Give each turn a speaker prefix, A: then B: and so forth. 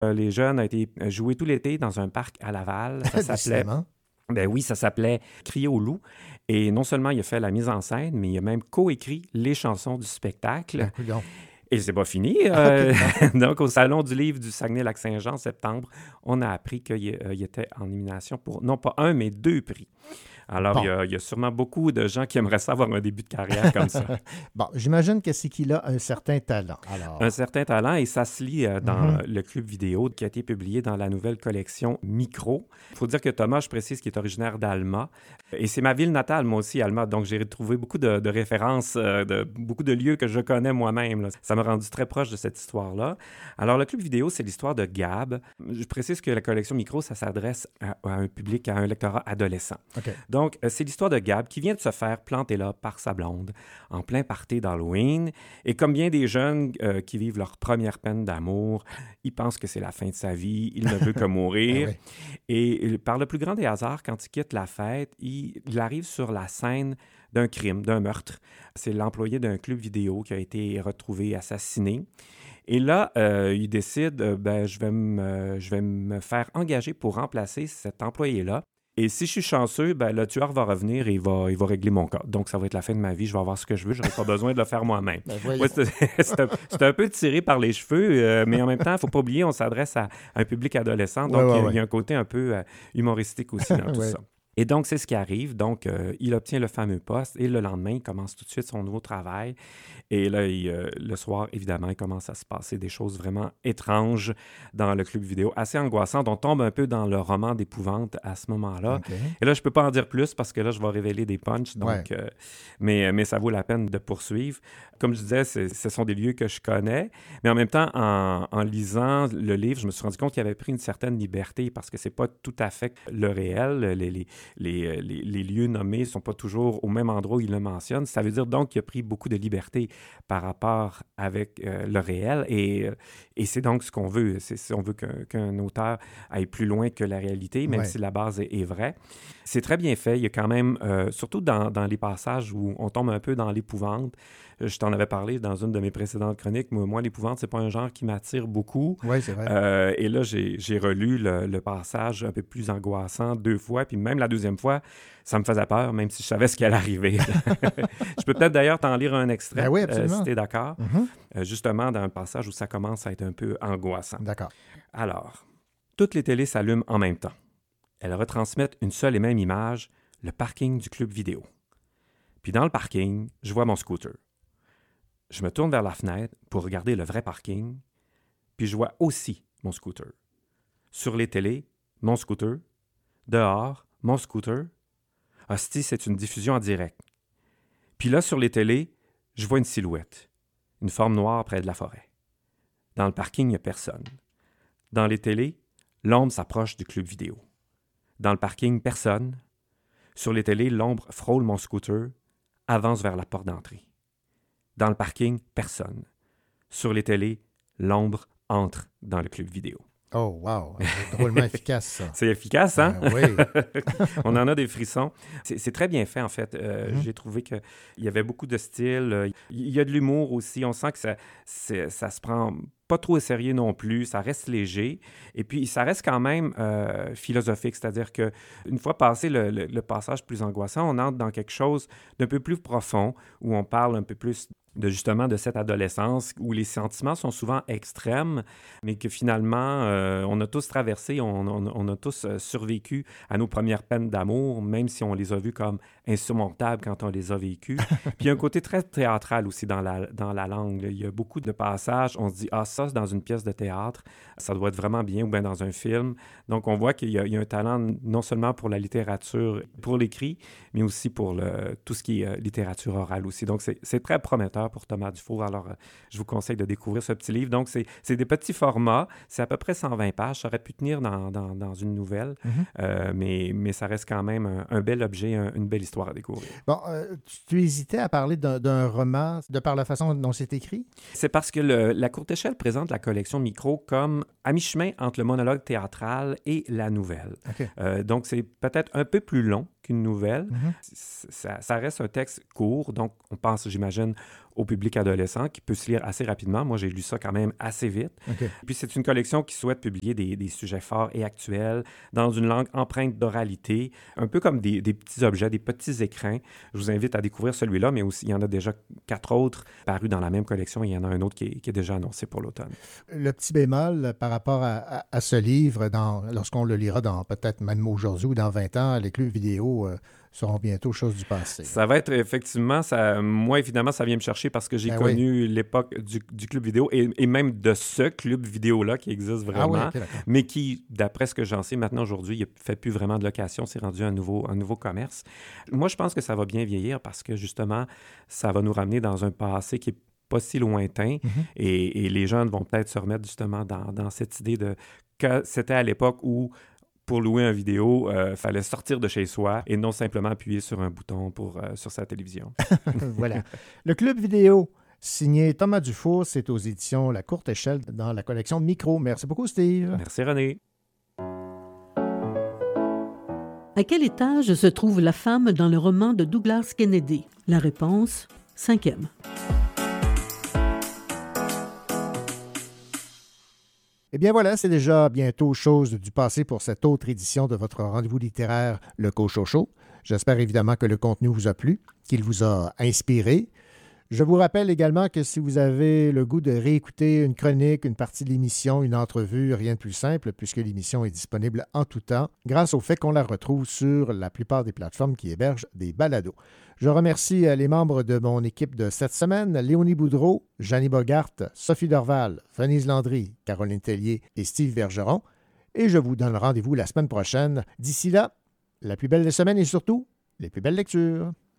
A: Les Jeunes a été joué tout l'été dans un parc à Laval. Ça s'appelait...
B: Décidément.
A: Ben oui, ça s'appelait Crier au loup. Et non seulement il a fait la mise en scène, mais il a même coécrit les chansons du spectacle.
B: Ben, coudonc.
A: Et c'est pas fini. Donc, au Salon du livre du Saguenay-Lac-Saint-Jean, en septembre, on a appris qu'il était en nomination pour non pas un, mais 2 prix. Alors,
B: Bon.
A: il y a sûrement beaucoup de gens qui aimeraient ça avoir un début de carrière comme ça.
B: Bon, j'imagine que c'est qu'il a un certain talent. Alors,
A: Un certain talent, et ça se lit dans
B: Mhm.
A: le club vidéo qui a été publié dans la nouvelle collection Micro. Il faut dire que Thomas, je précise, qui est originaire d'Alma. Et c'est ma ville natale, moi aussi, Alma. Donc, j'ai retrouvé beaucoup de références, de beaucoup de lieux que je connais moi-même, là. Ça m'a rendu très proche de cette histoire-là. Alors, le club vidéo, c'est l'histoire de Gab. Je précise que la collection Micro, ça s'adresse à un public, à un lectorat adolescent.
B: OK.
A: Donc, c'est l'histoire de Gab qui vient de se faire planter là par sa blonde en plein party d'Halloween. Et comme bien des jeunes qui vivent leur première peine d'amour, il pense que c'est la fin de sa vie, il ne veut que mourir.
B: Ben
A: Et par le plus grand des hasards, quand il quitte la fête, il arrive sur la scène d'un crime, d'un meurtre. C'est l'employé d'un club vidéo qui a été retrouvé assassiné. Et là, il décide, je vais me faire engager pour remplacer cet employé-là. Et si je suis chanceux, ben, le tueur va revenir et il va régler mon cas. Donc, ça va être la fin de ma vie. Je vais avoir ce que je veux. Je n'aurai pas besoin de le faire moi-même.
B: Ben voyons.
A: Ouais, c'est un peu tiré par les cheveux, mais en même temps, il ne faut pas oublier, on s'adresse à un public adolescent. Donc, il y a un côté un peu humoristique aussi dans tout
B: Ouais.
A: ça. Et donc, c'est ce qui arrive. Donc, il obtient le fameux poste et le lendemain, il commence tout de suite son nouveau travail. Et là, le soir, évidemment, il commence à se passer des choses vraiment étranges dans le club vidéo, assez angoissantes. On tombe un peu dans le roman d'épouvante à ce moment-là.
B: OK.
A: Et là, je ne peux pas en dire plus parce que là, je vais révéler des punchs. Donc,
B: Ouais.
A: mais ça vaut la peine de poursuivre. Comme je disais, ce sont des lieux que je connais. Mais en même temps, en lisant le livre, je me suis rendu compte qu'il avait pris une certaine liberté parce que c'est pas tout à fait le réel. Les lieux nommés ne sont pas toujours au même endroit où il le mentionne. Ça veut dire donc qu'il a pris beaucoup de liberté par rapport avec le réel. Et c'est donc ce qu'on veut. On veut qu'un auteur aille plus loin que la réalité, même
B: Ouais.
A: si la base est vraie. C'est très bien fait. Il y a quand même, surtout dans les passages où on tombe un peu dans l'épouvante. Je t'en avais parlé dans une de mes précédentes chroniques. Moi, l'épouvante, c'est pas un genre qui m'attire beaucoup.
B: Oui, c'est vrai.
A: Et là, j'ai relu le passage un peu plus angoissant 2 fois, puis même la deuxième fois, ça me faisait peur, même si je savais ce qui allait arriver. Je peux peut-être d'ailleurs t'en lire un extrait,
B: Ben oui, absolument.
A: si tu es d'accord.
B: Mhm.
A: Justement, dans un passage où ça commence à être un peu angoissant.
B: D'accord.
A: Alors, toutes les télés s'allument en même temps. Elles retransmettent une seule et même image, le parking du club vidéo. Puis dans le parking, je vois mon scooter. Je me tourne vers la fenêtre pour regarder le vrai parking, puis je vois aussi mon scooter. Sur les télés, mon scooter. Dehors, mon scooter. Hostie, c'est une diffusion en direct. Puis là, sur les télés, je vois une silhouette, une forme noire près de la forêt. Dans le parking, il n'y a personne. Dans les télés, l'ombre s'approche du club vidéo. Dans le parking, personne. Sur les télés, l'ombre frôle mon scooter, avance vers la porte d'entrée. Dans le parking, personne. Sur les télés, l'ombre entre dans le club vidéo.
B: Oh, wow. C'est drôlement efficace, ça.
A: C'est efficace, hein?
B: Oui.
A: On en a des frissons. C'est très bien fait, en fait. J'ai trouvé qu'il y avait beaucoup de style. Il y a de l'humour aussi. On sent que ça se prend pas trop au sérieux non plus. Ça reste léger. Et puis, ça reste quand même philosophique. C'est-à-dire qu'une fois passé le passage plus angoissant, on entre dans quelque chose d'un peu plus profond, où on parle un peu plus justement de cette adolescence où les sentiments sont souvent extrêmes, mais que finalement, on a tous traversé, on a tous survécu à nos premières peines d'amour, même si on les a vues comme insurmontables quand on les a vécues. Puis il y a un côté très théâtral aussi dans la langue. Là. Il y a beaucoup de passages, on se dit « Ah, ça, c'est dans une pièce de théâtre, ça doit être vraiment bien, ou bien dans un film. » Donc, on voit qu'il y a un talent non seulement pour la littérature, pour l'écrit, mais aussi pour tout ce qui est littérature orale aussi. Donc, c'est très prometteur pour Thomas Dufour. Alors, je vous conseille de découvrir ce petit livre. Donc, c'est des petits formats. C'est à peu près 120 pages. Ça aurait pu tenir dans une nouvelle, mais ça reste quand même un bel objet, une belle histoire à découvrir.
B: Bon, tu hésitais à parler d'un roman de par la façon dont c'est écrit?
A: C'est parce que la courte échelle présente la collection Micro comme à mi-chemin entre le monologue théâtral et la nouvelle.
B: OK.
A: Donc, c'est peut-être un peu plus long une nouvelle. Ça reste un texte court, donc on pense, j'imagine, au public adolescent qui peut se lire assez rapidement. Moi, j'ai lu ça quand même assez vite. Puis c'est une collection qui souhaite publier des sujets forts et actuels dans une langue empreinte d'oralité, un peu comme des petits objets, des petits écrins. Je vous invite à découvrir celui-là, mais aussi, il y en a déjà 4 autres parus dans la même collection. Il y en a un autre qui est déjà annoncé pour l'automne.
B: Le petit bémol par rapport à ce livre, lorsqu'on le lira peut-être même aujourd'hui ou dans 20 ans, les clubs vidéo seront bientôt chose du passé.
A: Ça va être effectivement, moi évidemment, ça vient me chercher parce que j'ai connu l'époque du club vidéo et même de ce club vidéo-là qui existe vraiment, mais qui, d'après ce que j'en sais maintenant aujourd'hui, il ne fait plus vraiment de location, c'est rendu un nouveau commerce. Moi, je pense que ça va bien vieillir parce que justement, ça va nous ramener dans un passé qui est pas si lointain et les jeunes vont peut-être se remettre justement dans cette idée de que c'était à l'époque où pour louer une vidéo, fallait sortir de chez soi et non simplement appuyer sur un bouton sur sa télévision.
B: Voilà. Le club vidéo, signé Thomas Dufour, c'est aux éditions La Courte Échelle dans la collection Micro. Merci beaucoup, Steve.
A: Merci, René.
C: À quel étage se trouve la femme dans le roman de Douglas Kennedy? La réponse, 5e.
B: Eh bien voilà, c'est déjà bientôt chose du passé pour cette autre édition de votre rendez-vous littéraire, le Cochocho. J'espère évidemment que le contenu vous a plu, qu'il vous a inspiré. Je vous rappelle également que si vous avez le goût de réécouter une chronique, une partie de l'émission, une entrevue, rien de plus simple, puisque l'émission est disponible en tout temps, grâce au fait qu'on la retrouve sur la plupart des plateformes qui hébergent des balados. Je remercie les membres de mon équipe de cette semaine, Léonie Boudreau, Jeannie Bogart, Sophie Dorval, Venise Landry, Caroline Tellier et Steve Bergeron. Et je vous donne rendez-vous la semaine prochaine. D'ici là, la plus belle des semaines et surtout, les plus belles lectures.